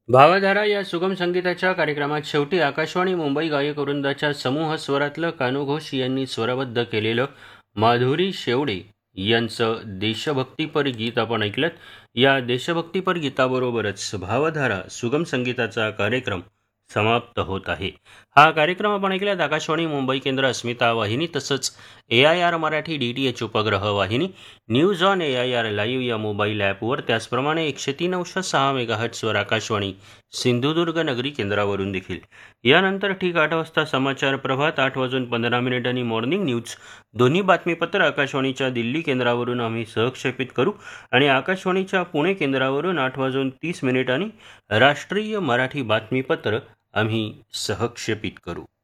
भावधारा या सुगम संगीताच्या कार्यक्रमात शेवटी आकाशवाणी मुंबई गायक वृंदाच्या समूह स्वरातलं कान्हो घोष यांनी स्वरबद्ध केलेलं माधुरी शेवडे यांचं देशभक्तीपर गीत आपण ऐकलं. या देशभक्तीपर गीताबरोबरच भावधारा सुगम संगीताचा कार्यक्रम समाप्त होत आहे. हा कार्यक्रम आपण ऐकल्यात आकाशवाणी मुंबई केंद्र, अस्मिता वाहिनी तसंच AIR मराठी DTH उपग्रह वाहिनी, न्यूज ऑन AIR लाईव्ह या मोबाईल ॲपवर, त्याचप्रमाणे 103.6 मेगाहर्ट्जवर आकाशवाणी सिंधुदुर्ग नगरी केंद्रावरून देखील. यानंतर ठीक 8 वाजता समाचार प्रभात, 8:15 आणि मॉर्निंग न्यूज दोन्ही बातमीपत्र आकाशवाणीच्या दिल्ली केंद्रावरून आम्ही सहक्षेपित करू आणि आकाशवाणीच्या पुणे केंद्रावरून 8:30 आणि राष्ट्रीय मराठी बातमीपत्र आम्ही सहक्षेपित करू.